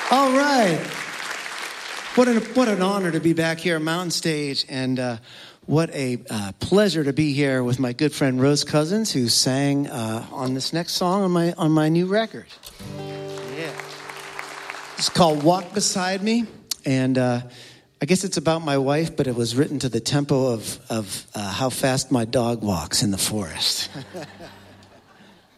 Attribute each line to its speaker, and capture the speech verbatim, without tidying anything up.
Speaker 1: All right. What an, what an honor to be back here at Mountain Stage, and uh, what a uh, pleasure to be here with my good friend Rose Cousins, who sang uh, on this next song on my on my new record. Yeah. It's called Walk Beside Me, and uh, I guess it's about my wife, but it was written to the tempo of, of uh, how fast my dog walks in the forest.